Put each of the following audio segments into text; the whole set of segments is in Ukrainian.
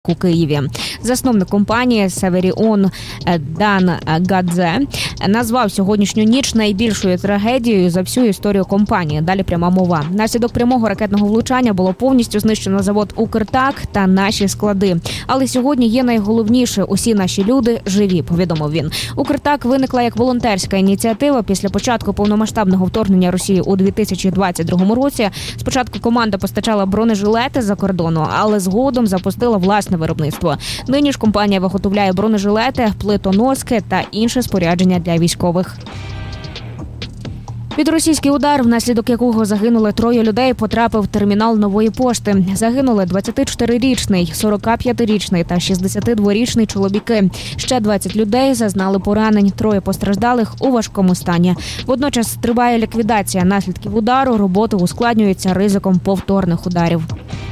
у Києві. Засновник компанії Северіон Дан Гадзе назвав сьогоднішню ніч найбільшою трагедією за всю історію компанії. Далі пряма мова. Внаслідок прямого ракетного влучання було повністю знищено завод «Укртак» та наші склади. Але сьогодні є найголовніше – усі наші люди живі, повідомив він. «Укртак» виникла як волонтерська ініціатива після початку повномасштабного вторгнення Росії у 2022 році. Спочатку команда постачала бронежилети за кордону, але згодом запустила власне виробництво. Нині ж компанія виготовляє бронежилети, плитоноски та інше спорядження для військових. Під російський удар, внаслідок якого загинули 3 людей, потрапив термінал Нової пошти. Загинули 24-річний, 45-річний та 62-річний чоловіки. Ще 20 людей зазнали поранень, 3 постраждалих у важкому стані. Водночас триває ліквідація наслідків удару, роботи ускладнюються ризиком повторних ударів.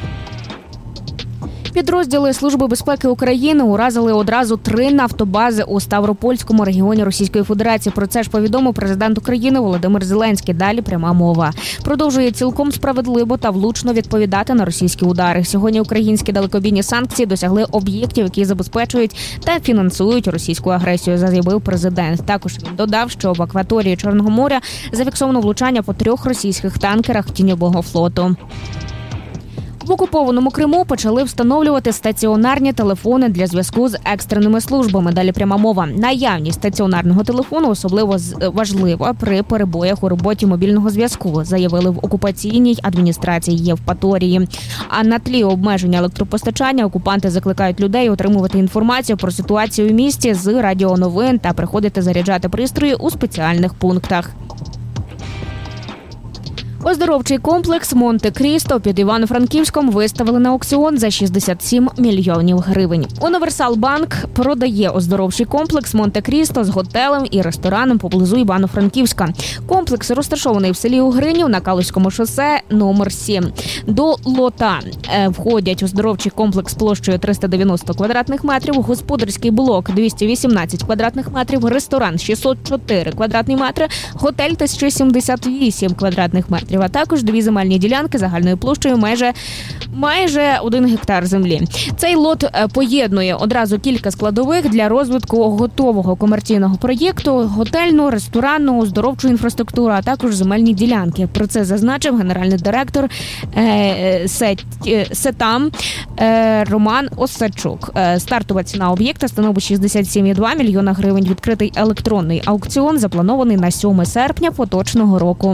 Підрозділи Служби безпеки України уразили одразу 3 нафтобази у Ставропольському регіоні Російської Федерації. Про це ж повідомив президент України Володимир Зеленський. Далі пряма мова. Продовжує цілком справедливо та влучно відповідати на російські удари. Сьогодні українські далекобійні санкції досягли об'єктів, які забезпечують та фінансують російську агресію, заявив президент. Також він додав, що в акваторії Чорного моря зафіксовано влучання по 3 російських танкерах тіньового флоту. В окупованому Криму почали встановлювати стаціонарні телефони для зв'язку з екстреними службами. Далі пряма мова. Наявність стаціонарного телефону особливо важлива при перебоях у роботі мобільного зв'язку, заявили в окупаційній адміністрації Євпаторії. А на тлі обмеження електропостачання окупанти закликають людей отримувати інформацію про ситуацію у місті з радіоновин та приходити заряджати пристрої у спеціальних пунктах. Оздоровчий комплекс Монте-Крісто під Івано-Франківськом виставили на аукціон за 67 мільйонів гривень. Універсал Банк продає оздоровчий комплекс Монте-Крісто з готелем і рестораном поблизу Івано-Франківська. Комплекс розташований в селі Угринів на Калузькому шосе номер 7. До лота входять оздоровчий комплекс площею 390 квадратних метрів, господарський блок 218 квадратних метрів, ресторан 604 квадратні метри, готель 1078 квадратних метрів. А також 2 земельні ділянки загальною площею майже 1 гектар землі. Цей лот поєднує одразу кілька складових для розвитку готового комерційного проєкту, готельну, ресторанну, оздоровчу інфраструктуру, а також земельні ділянки. Про це зазначив генеральний директор Сетам Роман Осадчук. Стартова ціна об'єкта становить 67,2 мільйона гривень. Відкритий електронний аукціон запланований на 7 серпня поточного року.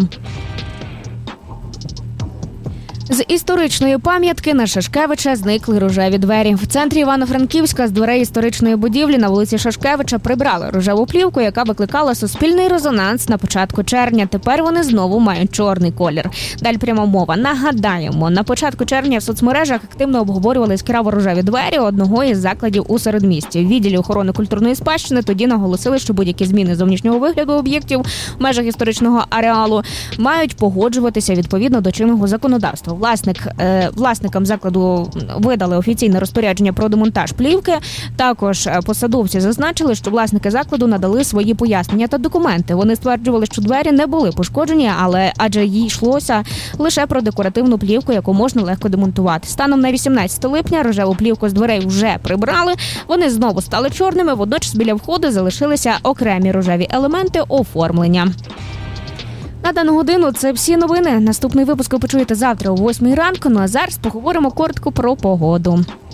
З історичної пам'ятки на Шашкевича зникли рожеві двері. В центрі Івано-Франківська з дверей історичної будівлі на вулиці Шашкевича прибрали рожеву плівку, яка викликала суспільний резонанс на початку червня. Тепер вони знову мають чорний колір. Далі пряма мова. Нагадаємо, на початку червня в соцмережах активно обговорювали яскраво рожеві двері одного із закладів у середмісті. В відділі охорони культурної спадщини тоді наголосили, що будь-які зміни зовнішнього вигляду об'єктів в межах історичного ареалу мають погоджуватися відповідно до чинного законодавства. Власникам закладу видали офіційне розпорядження про демонтаж плівки. Також посадовці зазначили, що власники закладу надали свої пояснення та документи. Вони стверджували, що двері не були пошкоджені, адже їй йшлося лише про декоративну плівку, яку можна легко демонтувати. Станом на 18 липня рожеву плівку з дверей вже прибрали. Вони знову стали чорними, водночас біля входу залишилися окремі рожеві елементи оформлення. На дану годину це всі новини. Наступний випуск ви почуєте завтра о 8 ранку. Ну а зараз поговоримо коротко про погоду.